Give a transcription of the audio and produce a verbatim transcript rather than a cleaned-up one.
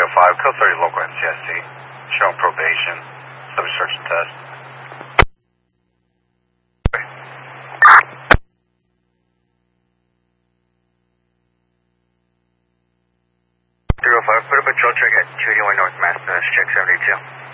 five, code thirty local N C S T. Showing probation. Subject search and test. three oh five, put a patrol check at two eighty-one North Mass, check seventy-two.